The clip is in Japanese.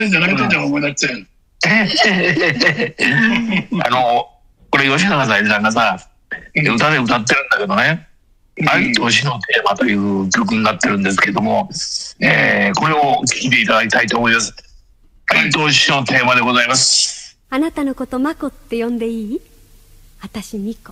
じゃなくてんじゃん思い出っちゃう。 これ吉永小百合さんがさ、歌で歌ってるんだけどね、愛と死のテーマという曲になってるんですけども、これを聴いていただきたいと思います。愛と死のテーマでございます。 あなたのことマコって呼んでいい？私ミコ。